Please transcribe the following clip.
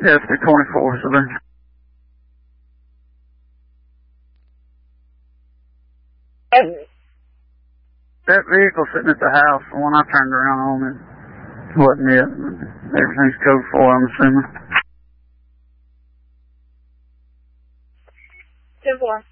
Yes, 24, so then. That vehicle sitting at the house, the one I turned around on, it wasn't it. Everything's code 4, I'm assuming. 10-4.